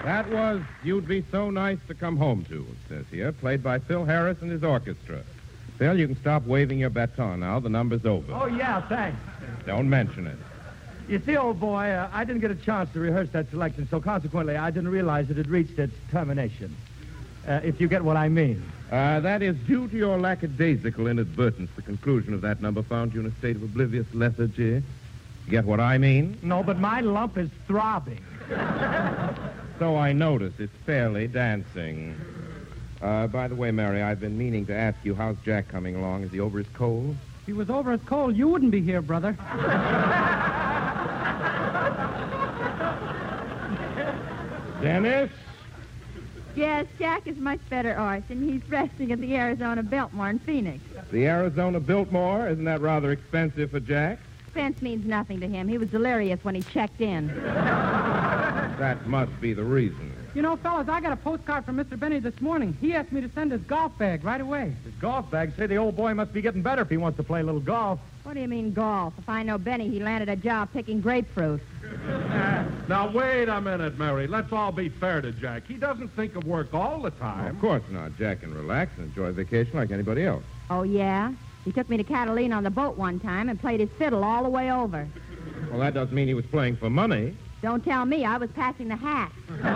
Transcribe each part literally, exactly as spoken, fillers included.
That was You'd Be So Nice to Come Home To, it says here, played by Phil Harris and his orchestra. Phil, you can stop waving your baton now. The number's over. Oh, yeah, thanks. Don't mention it. You see, old boy, uh, I didn't get a chance to rehearse that selection, so consequently I didn't realize it had reached its termination. Uh, if you get what I mean. Uh, that is due to your lackadaisical inadvertence. The conclusion of that number found you in a state of oblivious lethargy. You get what I mean? No, but my lump is throbbing. So I notice. It's fairly dancing. Uh, by the way, Mary, I've been meaning to ask you, how's Jack coming along? Is he over his cold? If he was over his cold, you wouldn't be here, brother. Dennis? Yes, Jack is much better, Orson. He's resting at the Arizona Biltmore in Phoenix. The Arizona Biltmore? Isn't that rather expensive for Jack? Expense means nothing to him. He was delirious when he checked in. That must be the reason. You know, fellas, I got a postcard from Mister Benny this morning. He asked me to send his golf bag right away. His golf bag? Say, the old boy must be getting better if he wants to play a little golf. What do you mean golf? If I know Benny, he landed a job picking grapefruit. Now, wait a minute, Mary. Let's all be fair to Jack. He doesn't think of work all the time. Of course not. Jack can relax and enjoy vacation like anybody else. Oh, yeah? He took me to Catalina on the boat one time and played his fiddle all the way over. Well, that doesn't mean he was playing for money. Don't tell me. I was passing the hat.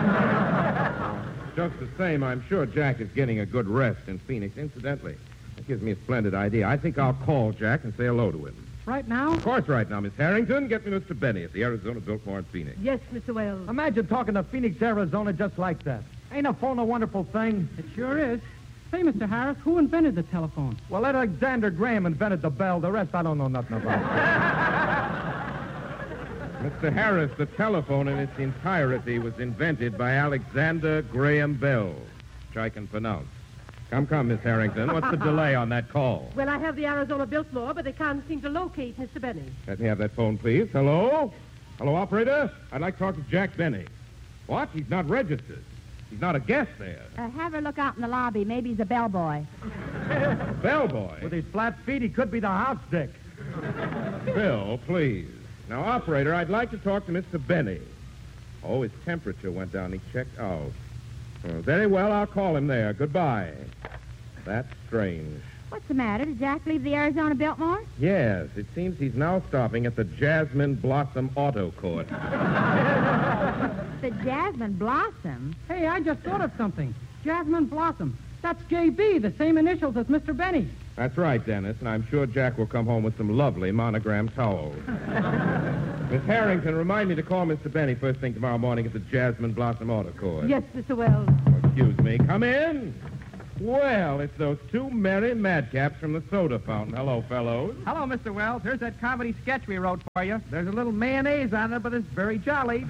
Just the same, I'm sure Jack is getting a good rest in Phoenix. Incidentally, that gives me a splendid idea. I think I'll call Jack and say hello to him. Right now? Of course, right now, Miss Harrington. Get me Mister Benny at the Arizona Biltmore in Phoenix. Yes, Mister Wells. Imagine talking to Phoenix, Arizona just like that. Ain't a phone a wonderful thing? It sure is. Say, Mister Harris, who invented the telephone? Well, Alexander Graham invented the bell. The rest I don't know nothing about. Mister Harris, the telephone in its entirety was invented by Alexander Graham Bell, which I can pronounce. Come, come, Miss Harrington. What's the delay on that call? Well, I have the Arizona Biltmore, but they can't seem to locate Mister Benny. Let me have that phone, please. Hello? Hello, operator? I'd like to talk to Jack Benny. What? He's not registered. He's not a guest there. Uh, have her look out in the lobby. Maybe he's a bellboy. Bellboy? With his flat feet, he could be the house dick. Bill, please. Now, operator, I'd like to talk to Mister Benny. Oh, his temperature went down. He checked out. Oh, very well, I'll call him there. Goodbye. That's strange. What's the matter? Did Jack leave the Arizona Biltmore? Yes, it seems he's now stopping at the Jasmine Blossom Auto Court. The Jasmine Blossom? Hey, I just thought of something. Jasmine Blossom. That's J B, the same initials as Mister Benny. That's right, Dennis, and I'm sure Jack will come home with some lovely monogram towels. Miss Harrington, remind me to call Mister Benny first thing tomorrow morning at the Jasmine Blossom Auto Court. Yes, Mister Wells. Oh, excuse me. Come in. Well, it's those two merry madcaps from the soda fountain. Hello, fellows. Hello, Mister Wells. Here's that comedy sketch we wrote for you. There's a little mayonnaise on it, but it's very jolly.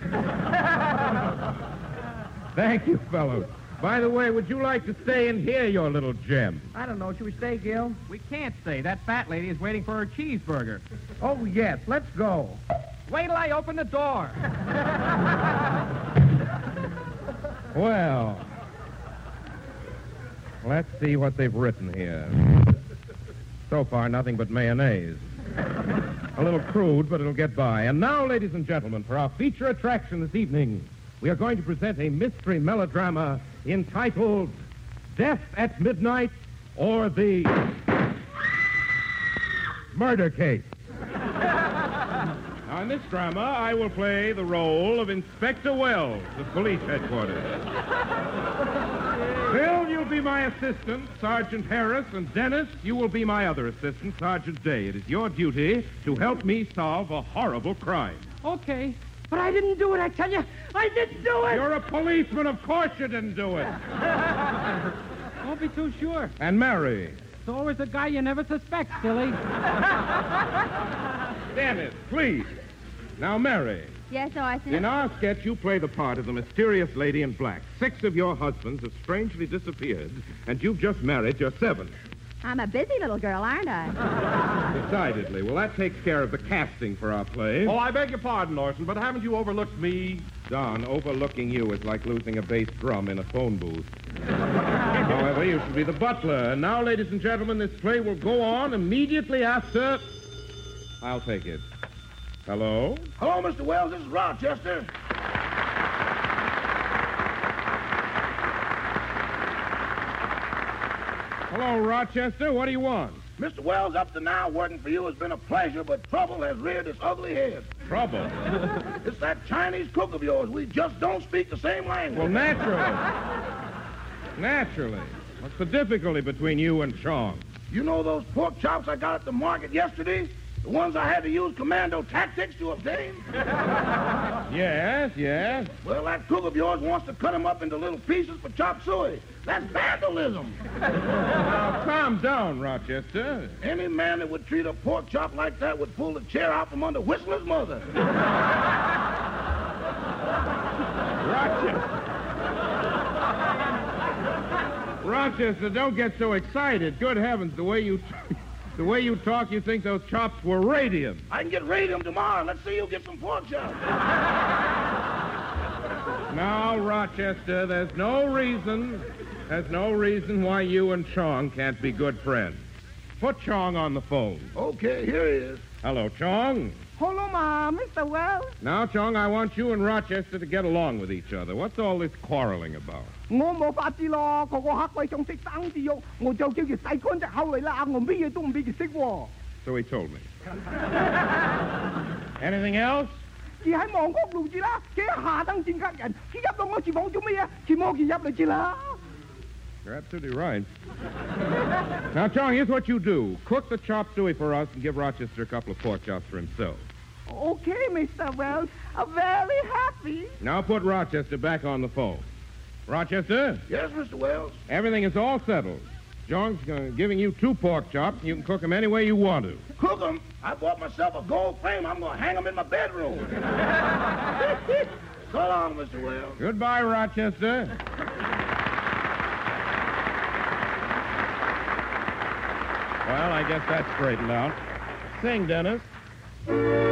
Thank you, fellows. By the way, would you like to stay and hear your little gem? I don't know. Should we stay, Gil? We can't stay. That fat lady is waiting for her cheeseburger. Oh, yes. Let's go. Wait till I open the door. Well, let's see what they've written here. So far, nothing but mayonnaise. A little crude, but it'll get by. And now, ladies and gentlemen, for our feature attraction this evening, we are going to present a mystery melodrama entitled Death at Midnight or the Murder Case. Now, in this drama, I will play the role of Inspector Wells of Police Headquarters. Bill, you'll be my assistant, Sergeant Harris, and Dennis, you will be my other assistant, Sergeant Day. It is your duty to help me solve a horrible crime. Okay. But I didn't do it, I tell you. I didn't do it. You're a policeman. Of course you didn't do it. Don't be too sure. And Mary. It's always a guy you never suspect, silly. Dennis, please. Now, Mary. Yes, Orson? In our sketch, you play the part of the mysterious lady in black. Six of your husbands have strangely disappeared, and you've just married your seventh. I'm a busy little girl, aren't I? Decidedly. Well, that takes care of the casting for our play. Oh, I beg your pardon, Orson, but haven't you overlooked me? Don, overlooking you is like losing a bass drum in a phone booth. However, you should be the butler. And now, ladies and gentlemen, this play will go on immediately after... I'll take it. Hello? Hello, Mister Wells. This is Rochester. Hello, Rochester. What do you want? Mister Wells, up to now, working for you has been a pleasure, but trouble has reared its ugly head. Trouble. It's that Chinese cook of yours. We just don't speak the same language. Well, naturally. Naturally. What's the difficulty between you and Chong? You know those pork chops I got at the market yesterday? The ones I had to use commando tactics to obtain? Yes, yes. Well, that cook of yours wants to cut them up into little pieces for chop suey. That's vandalism. Now, calm down, Rochester. Any man that would treat a pork chop like that would pull the chair out from under Whistler's mother. Rochester. Rochester, don't get so excited. Good heavens, the way you... The way you talk, you think those chops were radium. I can get radium tomorrow. Let's see you get some pork chops. Now, Rochester, there's no reason, there's no reason why you and Chong can't be good friends. Put Chong on the phone. Okay, here he is. Hello, Chong. Hello, Ma, Mister Wells. Now, Chong, I want you and Rochester to get along with each other. What's all this quarreling about? 我冇法子咯，個個黑鬼仲識生字肉，我就叫佢洗乾隻口嚟啦，我乜嘢都唔俾佢識喎。 So he told me. Anything else? 住喺望屋路住啦，幾下登戰客人，佢入到我廚房做咩嘢？佢摸佢入嚟住啦。 You're absolutely right. Now, Chong, here's what you do. Cook the chop suey for us and give Rochester a couple of pork chops for himself. Okay, Mister Wells, I'm very happy. Now put Rochester back on the phone. Rochester? Yes, Mister Wells? Everything is all settled. Chong's uh, giving you two pork chops, and you can cook them any way you want to. Cook them? I bought myself a gold frame. I'm going to hang them in my bedroom. So long, Mister Wells. Goodbye, Rochester. Well, I guess that's straightened out. Sing, Dennis.